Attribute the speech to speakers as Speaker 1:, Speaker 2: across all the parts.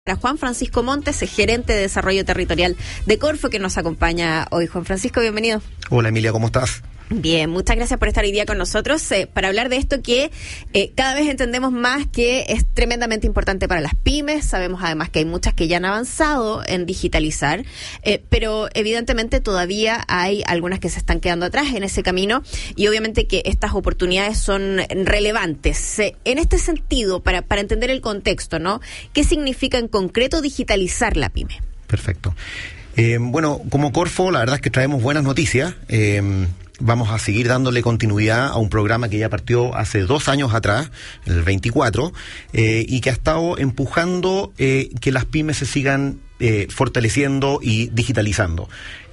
Speaker 1: Juan Francisco Montes, es gerente de desarrollo territorial de Corfo, que nos acompaña hoy. Juan Francisco, bienvenido.
Speaker 2: Hola Emilia, ¿cómo estás?
Speaker 1: Bien, muchas gracias por estar hoy día con nosotros para hablar de esto que cada vez entendemos más que es tremendamente importante para las pymes. Sabemos además que hay muchas que ya han avanzado en digitalizar, pero evidentemente todavía hay algunas que se están quedando atrás en ese camino y obviamente que estas oportunidades son relevantes. En este sentido, para entender el contexto, ¿no? ¿Qué significa en concreto digitalizar la pyme?
Speaker 2: Perfecto. Bueno, como Corfo, la verdad es que traemos buenas noticias. Vamos a seguir dándole continuidad a un programa que ya partió hace 2 años atrás, en el 24, y que ha estado empujando que las pymes se sigan fortaleciendo y digitalizando.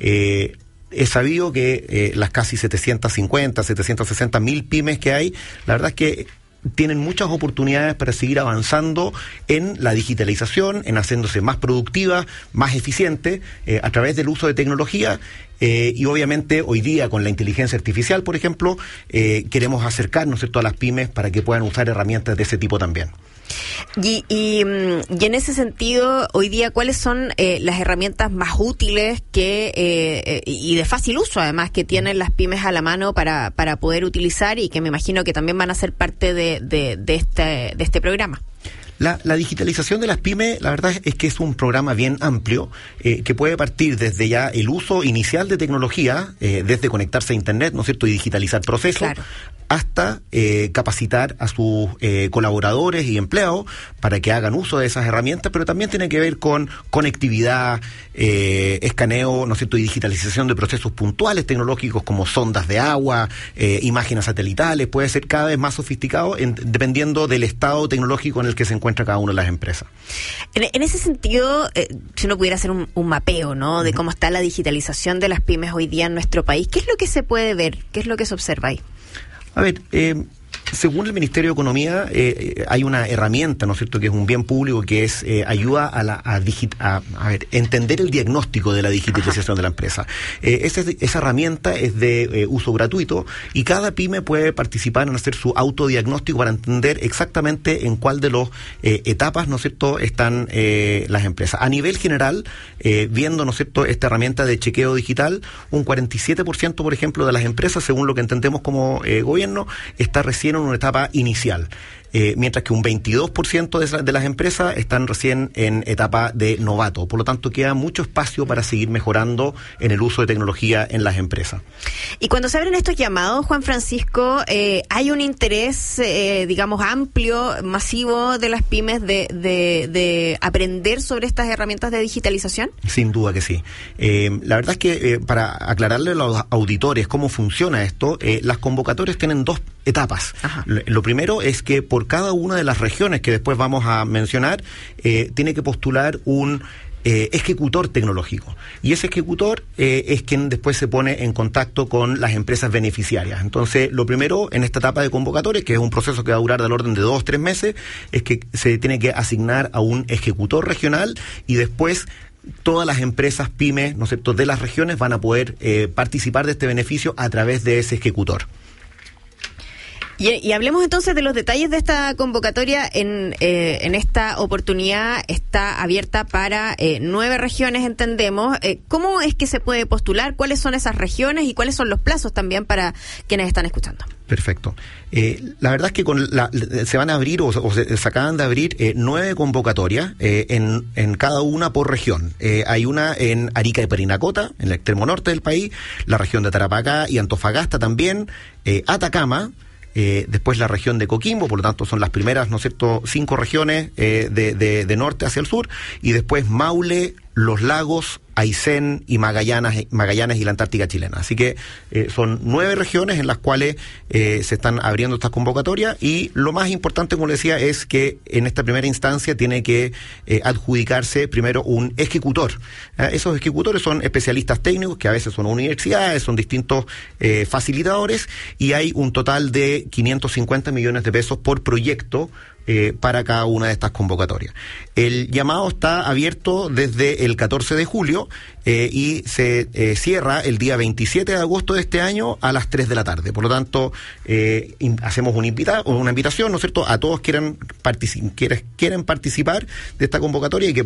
Speaker 2: Es sabido que las casi 750, 760 mil pymes que hay, la verdad es que tienen muchas oportunidades para seguir avanzando en la digitalización, en haciéndose más productivas, más eficientes, a través del uso de tecnología. Y obviamente hoy día con la inteligencia artificial, por ejemplo, queremos acercarnos, ¿cierto?, a las pymes para que puedan usar herramientas de ese tipo también.
Speaker 1: Y en ese sentido, hoy día, ¿cuáles son las herramientas más útiles y de fácil uso, además, que tienen las pymes a la mano para poder utilizar y que me imagino que también van a ser parte de este programa?
Speaker 2: La digitalización de las pymes, la verdad es que es un programa bien amplio, que puede partir desde ya el uso inicial de tecnología, desde conectarse a Internet, ¿no es cierto?, y digitalizar procesos, claro, hasta capacitar a sus colaboradores y empleados para que hagan uso de esas herramientas, pero también tiene que ver con conectividad, escaneo, ¿no es cierto?, y digitalización de procesos puntuales tecnológicos como sondas de agua, imágenes satelitales. Puede ser cada vez más sofisticado dependiendo del estado tecnológico en el que se encuentra cada una de las empresas.
Speaker 1: En ese sentido, si uno pudiera hacer un mapeo, ¿no?, de cómo está la digitalización de las pymes hoy día en nuestro país, ¿qué es lo que se puede ver? ¿Qué es lo que se observa ahí?
Speaker 2: A ver, según el Ministerio de Economía, hay una herramienta, ¿no es cierto?, que es un bien público, que es ayuda a entender el diagnóstico de la digitalización de la empresa. Esa herramienta es de uso gratuito y cada pyme puede participar en hacer su autodiagnóstico para entender exactamente en cuál de las etapas, ¿no es cierto?, están las empresas. A nivel general, viendo, ¿no es cierto?, esta herramienta de chequeo digital, un 47%, por ejemplo, de las empresas, según lo que entendemos como gobierno, está recién en una etapa inicial, mientras que un 22% de las empresas están recién en etapa de novato. Por lo tanto, queda mucho espacio para seguir mejorando en el uso de tecnología en las empresas.
Speaker 1: Y cuando se abren estos llamados, Juan Francisco, ¿hay un interés, digamos, amplio, masivo de las pymes de aprender sobre estas herramientas de digitalización?
Speaker 2: Sin duda que sí. La verdad es que para aclararle a los auditores cómo funciona esto, las convocatorias tienen 2 etapas. Lo primero es que por cada una de las regiones que después vamos a mencionar, tiene que postular un ejecutor tecnológico. Y ese ejecutor es quien después se pone en contacto con las empresas beneficiarias. Entonces, lo primero en esta etapa de convocatoria, que es un proceso que va a durar del orden de 2-3 meses, es que se tiene que asignar a un ejecutor regional y después todas las empresas pymes, ¿no es cierto?, de las regiones van a poder participar de este beneficio a través de ese ejecutor.
Speaker 1: Y hablemos entonces de los detalles de esta convocatoria. En esta oportunidad está abierta para 9 regiones, entendemos. ¿Cómo es que se puede postular? ¿Cuáles son esas regiones y cuáles son los plazos también para quienes están escuchando?
Speaker 2: Perfecto. La verdad es que se van a abrir o se acaban de abrir 9 convocatorias en cada una por región. Hay una en Arica y Parinacota, en el extremo norte del país, la región de Tarapacá y Antofagasta también, Atacama, después la región de Coquimbo, por lo tanto son las primeras, ¿no es cierto?, 5 regiones de norte hacia el sur, y después Maule, Los Lagos, Aysén y Magallanes y la Antártica chilena. Así que son 9 regiones en las cuales se están abriendo estas convocatorias, y lo más importante, como le decía, es que en esta primera instancia tiene que adjudicarse primero un ejecutor. Esos ejecutores son especialistas técnicos que a veces son universidades, son distintos facilitadores, y hay un total de 550 millones de pesos por proyecto para cada una de estas convocatorias. El llamado está abierto desde el 14 de julio y se cierra el día 27 de agosto de este año a las 3 de la tarde. Por lo tanto, hacemos una invitación, ¿no es cierto?, a todos quieren participar de esta convocatoria y que